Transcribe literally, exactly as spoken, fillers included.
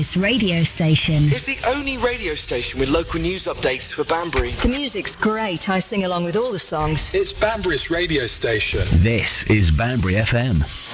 Banbury's radio station. It's the only radio station with local news updates for Banbury. The music's great. I sing along with all the songs. It's Banbury's radio station. This is Banbury F M.